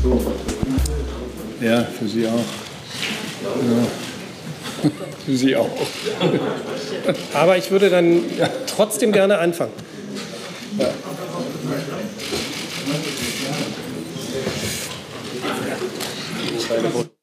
Ja, für Sie auch. Ja. Für Sie auch. Aber ich würde dann trotzdem gerne anfangen. Ja.